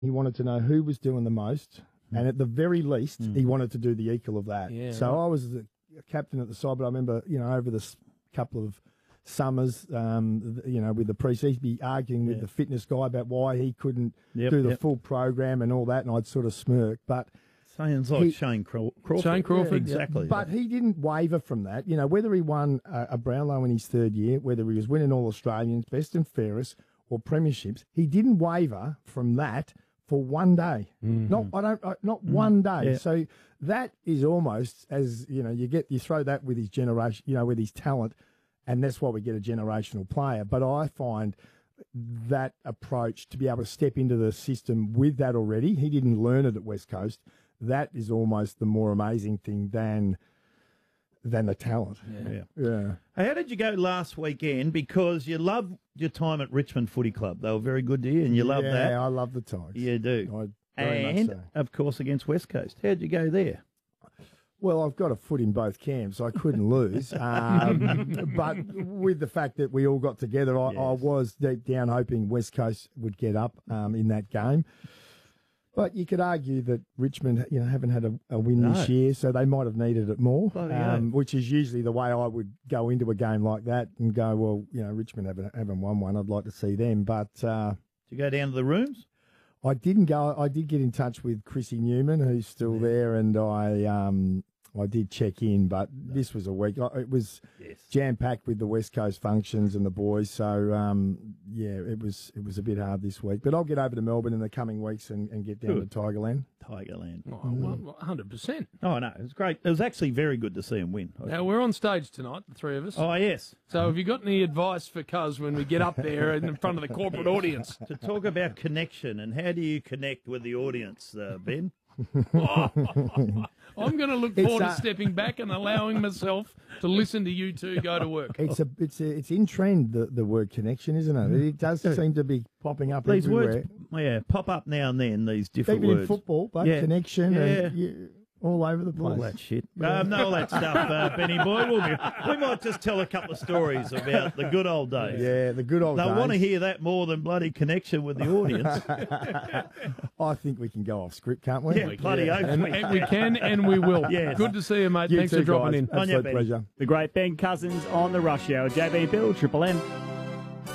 He wanted to know who was doing the most, and at the very least, he wanted to do the equal of that. Yeah, so right. I was the captain at the side, but I remember, over the couple of summers, with the pre he'd be arguing with the fitness guy about why he couldn't do the full program and all that, and I'd sort of smirk, but. Sounds like Shane Crawford. Shane Crawford. Exactly. But he didn't waver from that. Whether he won a Brownlow in his third year, whether he was winning All Australians, best and fairest, or premierships, he didn't waver from that for one day. Not one day. Yeah. So that is almost as you throw that with his generation, with his talent, and that's why we get a generational player. But I find that approach to be able to step into the system with that already. He didn't learn it at West Coast. That is almost the more amazing thing than the talent. Yeah. Hey, how did you go last weekend? Because you love your time at Richmond Footy Club. They were very good to you, and you love that. Yeah, I love the Tigers. You do. Very and, much so. of course, against West Coast. How did you go there? Well, I've got a foot in both camps. I couldn't lose. But with the fact that we all got together, I was deep down hoping West Coast would get up in that game. But you could argue that Richmond, haven't had a win this year, so they might have needed it more, which is usually the way I would go into a game like that and go, well, Richmond haven't won one. I'd like to see them. But did you go down to the rooms? I didn't go. I did get in touch with Chrissy Newman, who's still there, and I did check in, but this was a week. It was jam-packed with the West Coast functions and the boys, so, it was a bit hard this week. But I'll get over to Melbourne in the coming weeks and get down to Tigerland. Tigerland. Oh, well, 100%. Oh, no, it was great. It was actually very good to see him win. Now, we're on stage tonight, the three of us. Oh, yes. So have you got any advice for Cuz when we get up there in front of the corporate audience? To talk about connection, and how do you connect with the audience, Ben? I'm going to look forward to stepping back and allowing myself to listen to you two go to work. It's in trend, the word connection, isn't it? It does seem to be popping up these everywhere. words, pop up now and then. These different Even words. in football, but connection, and all over the place. All that shit. No, all that stuff, Benny boy. We might just tell a couple of stories about the good old days. Yeah, the good old days. They'll want to hear that more than bloody connection with the audience. I think we can go off script, can't we? Yeah, bloody oath. And we can and we will. Yes. Good to see you, mate. You Thanks too, for dropping guys. in. Absolute pleasure. The great Ben Cousins on the Rush Hour. JB Bill, Triple M.